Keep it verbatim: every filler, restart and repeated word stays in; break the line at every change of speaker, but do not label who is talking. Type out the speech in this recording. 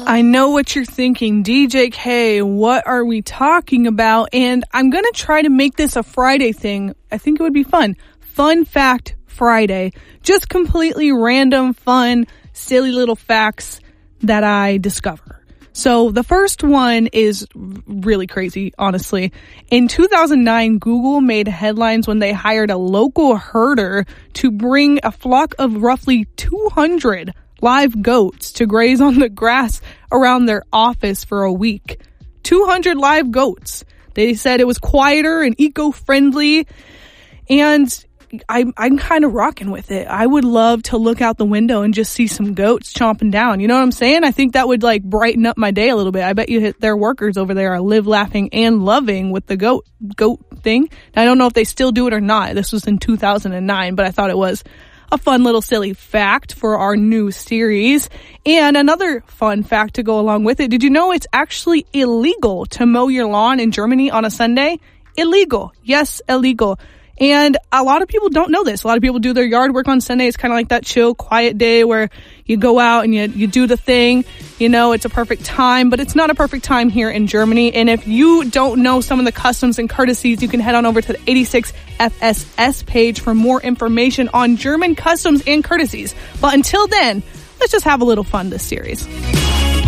I know what you're thinking, D J K, what are we talking about? And I'm going to try to make this a Friday thing. I think it would be fun. Fun Fact Friday. Just completely random, fun, silly little facts that I discover. So the first one is really crazy, honestly. In two thousand nine, Google made headlines when they hired a local herder to bring a flock of roughly two hundred live goats to graze on the grass around their office for a week. two hundred live goats. They said it was quieter and eco-friendly, and I'm, I'm kind of rocking with it. I would love to look out the window and just see some goats chomping down. You know what I'm saying? I think that would like brighten up my day a little bit. I bet you hit their workers over there are live laughing and loving with the goat goat thing. Now, I don't know if they still do it or not. This was in two thousand nine, but I thought it was a fun little silly fact for our new series. And another fun fact to go along with it. Did you know it's actually illegal to mow your lawn in Germany on a Sunday? Illegal. Yes, illegal. And a lot of people don't know this. A lot of people do their yard work on Sunday. It's kind of like that chill, quiet day where you go out and you, you do the thing. You know, it's a perfect time, but it's not a perfect time here in Germany. And if you don't know some of the customs and courtesies, you can head on over to the eighty-six F S S page for more information on German customs and courtesies. But until then, let's just have a little fun this series.